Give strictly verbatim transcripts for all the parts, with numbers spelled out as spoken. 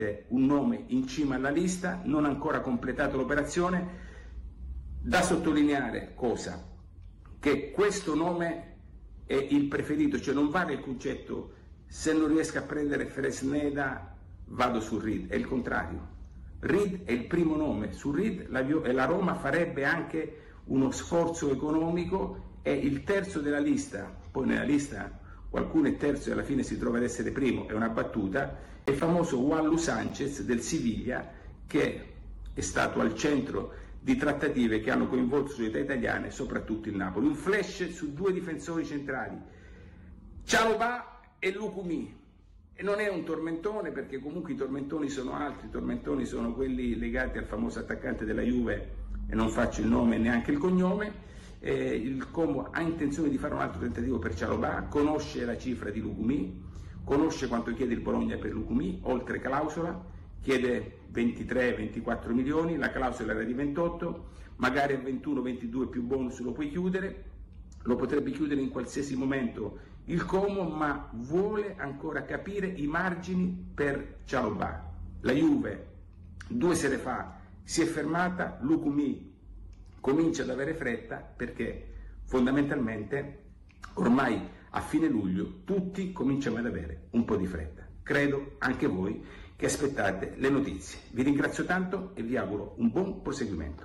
un nome in cima alla lista, non ha ancora completato l'operazione. Da sottolineare cosa? Che questo nome è il preferito, cioè non vale il concetto se non riesco a prendere Fresneda vado su Reed, è il contrario. Reed è il primo nome, su Reed la, la Roma farebbe anche uno sforzo economico, è il terzo della lista, poi nella lista qualcuno è terzo e alla fine si trova ad essere primo, è una battuta, è il famoso Juan Sanchez del Siviglia, che è stato al centro di trattative che hanno coinvolto società italiane, soprattutto il Napoli. Un flash su due difensori centrali, Chalobah e Lucumí. E non è un tormentone, perché comunque i tormentoni sono altri, i tormentoni sono quelli legati al famoso attaccante della Juve, e non faccio il nome e neanche il cognome. Eh, il Como ha intenzione di fare un altro tentativo per Chalobah, conosce la cifra di Lucumí, conosce quanto chiede il Bologna per Lucumí, oltre clausola, chiede ventitré ventiquattro milioni, la clausola era di ventotto, magari a ventuno ventidue più bonus lo puoi chiudere, lo potrebbe chiudere in qualsiasi momento il Como, ma vuole ancora capire i margini per Chalobah. La Juve due sere fa si è fermata, Lucumí comincia ad avere fretta, perché fondamentalmente ormai a fine luglio tutti cominciamo ad avere un po' di fretta. Credo anche voi che aspettate le notizie. Vi ringrazio tanto e vi auguro un buon proseguimento.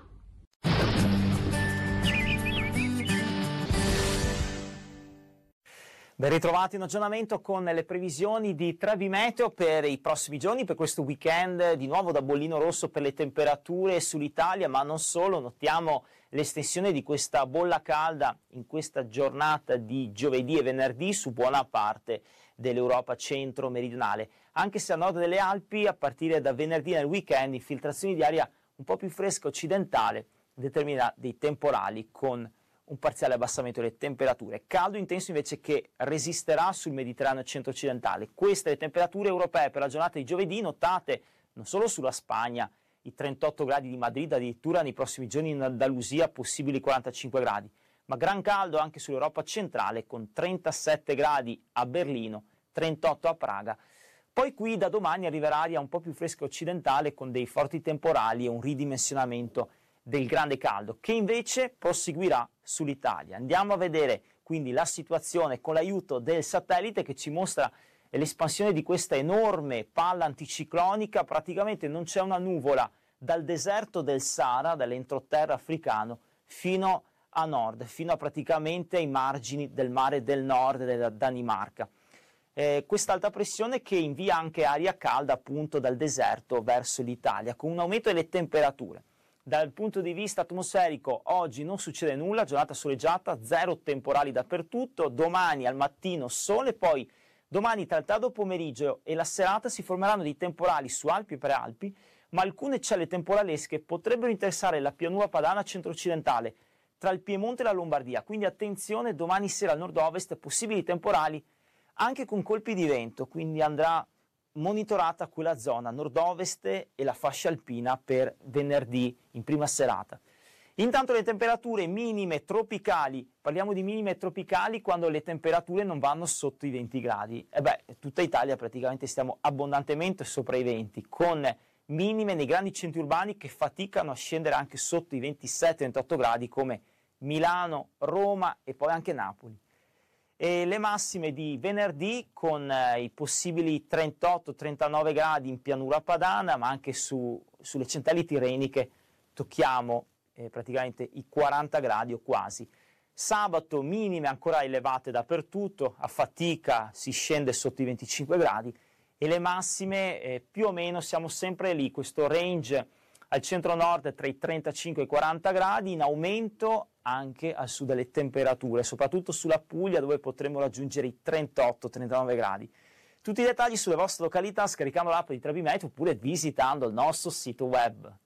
Ben ritrovati in aggiornamento con le previsioni di Trebi Meteo per i prossimi giorni, per questo weekend, di nuovo da bollino rosso per le temperature sull'Italia, ma non solo. Notiamo l'estensione di questa bolla calda in questa giornata di giovedì e venerdì su buona parte dell'Europa centro-meridionale, anche se a nord delle Alpi a partire da venerdì nel weekend infiltrazioni di aria un po' più fresca occidentale determina dei temporali con un parziale abbassamento delle temperature. Caldo intenso invece che resisterà sul Mediterraneo centro-occidentale. Queste le temperature europee per la giornata di giovedì, notate non solo sulla Spagna, i trentotto gradi di Madrid, addirittura nei prossimi giorni in Andalusia possibili quarantacinque gradi, ma gran caldo anche sull'Europa centrale con trentasette gradi a Berlino, trentotto a Praga. Poi qui da domani arriverà aria un po' più fresca occidentale con dei forti temporali e un ridimensionamento del grande caldo, che invece proseguirà sull'Italia. Andiamo a vedere quindi la situazione con l'aiuto del satellite che ci mostra l'espansione di questa enorme palla anticiclonica. Praticamente non c'è una nuvola dal deserto del Sahara, dall'entroterra africano, fino a nord, fino a praticamente ai margini del mare del nord della Danimarca. Eh, questa alta pressione che invia anche aria calda appunto dal deserto verso l'Italia, con un aumento delle temperature. Dal punto di vista atmosferico oggi non succede nulla, giornata soleggiata, zero temporali dappertutto, domani al mattino sole, poi domani tra il tardo pomeriggio e la serata si formeranno dei temporali su Alpi e Prealpi, ma alcune celle temporalesche potrebbero interessare la pianura padana centro-occidentale, tra il Piemonte e la Lombardia, quindi attenzione, domani sera al nord-ovest possibili temporali anche con colpi di vento, quindi andrà monitorata quella zona nord-ovest e la fascia alpina per venerdì in prima serata. Intanto le temperature minime tropicali, parliamo di minime tropicali quando le temperature non vanno sotto i venti gradi. E beh, tutta Italia praticamente stiamo abbondantemente sopra i venti, con minime nei grandi centri urbani che faticano a scendere anche sotto i ventisette ventotto gradi come Milano, Roma e poi anche Napoli. E le massime di venerdì con eh, i possibili trentotto trentanove gradi in pianura padana, ma anche su, sulle centrali tirreniche tocchiamo eh, praticamente i quaranta gradi o quasi. Sabato minime ancora elevate dappertutto, a fatica si scende sotto i venticinque gradi e le massime eh, più o meno siamo sempre lì, questo range al centro-nord tra i trentacinque e i quaranta gradi, in aumento anche al sud delle temperature, soprattutto sulla Puglia dove potremo raggiungere i trentotto trentanove gradi. Tutti i dettagli sulle vostre località scaricando l'app di Trebi Meteo oppure visitando il nostro sito web.